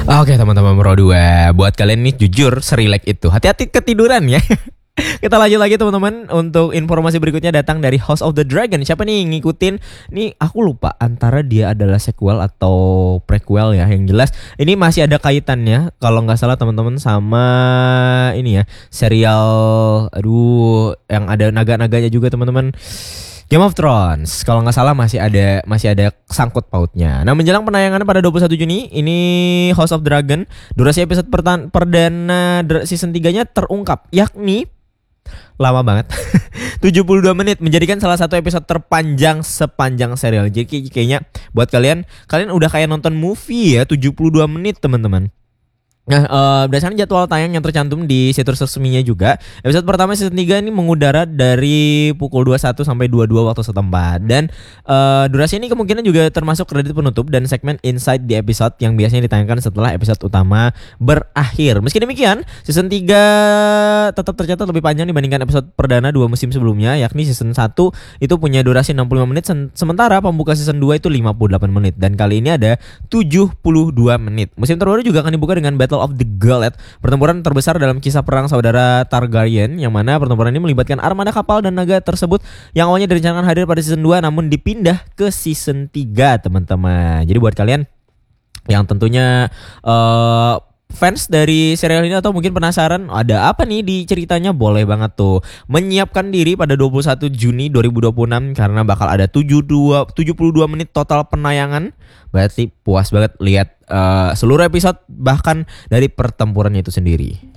Oke teman-teman Pro 2, buat kalian nih jujur serilek itu, hati-hati ketiduran ya. Kita lanjut lagi teman-teman. Untuk informasi berikutnya datang dari House of the Dragon. Siapa nih ngikutin? Nih aku lupa antara dia adalah sequel atau prequel ya. Yang jelas ini masih ada kaitannya kalau nggak salah teman-teman sama ini ya, serial yang ada naga-naganya juga teman-teman. Game of Thrones, kalau nggak salah masih ada sangkut pautnya. Nah, menjelang penayangannya pada 21 Juni, ini House of Dragon, durasi episode perdana season 3-nya terungkap, yakni lama banget 72 menit, menjadikan salah satu episode terpanjang sepanjang serial. Jadi kayaknya buat kalian udah kayak nonton movie ya, 72 menit teman-teman. Nah, berdasarkan jadwal tayang yang tercantum di situs resminya juga, episode pertama season 3 ini mengudara dari pukul 21 sampai 22 waktu setempat. Dan durasi ini kemungkinan juga termasuk kredit penutup dan segmen inside di episode yang biasanya ditayangkan setelah episode utama berakhir. Meski demikian, season 3 tetap tercatat lebih panjang dibandingkan episode perdana 2 musim sebelumnya, yakni season 1 itu punya durasi 65 menit, sementara pembuka season 2 itu 58 menit. Dan kali ini ada 72 menit. Musim terbaru juga akan dibuka dengan Battle of the Gauntlet, pertempuran terbesar dalam kisah perang saudara Targaryen, yang mana pertempuran ini melibatkan armada kapal dan naga tersebut yang awalnya direncanakan hadir pada season 2 namun dipindah ke season 3 teman-teman. Jadi buat kalian yang tentunya fans dari serial ini atau mungkin penasaran ada apa nih di ceritanya, boleh banget tuh menyiapkan diri pada 21 Juni 2026 karena bakal ada 72 menit total penayangan. Berarti puas banget lihat seluruh episode bahkan dari pertempurannya itu sendiri.